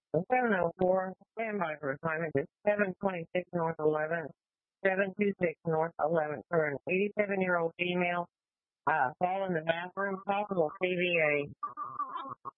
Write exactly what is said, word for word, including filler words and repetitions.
seven oh four, standby for assignment is seven twenty-six North eleventh, seven two six North eleventh for an eighty-seven-year-old female, uh, fell in the bathroom, possible C V A.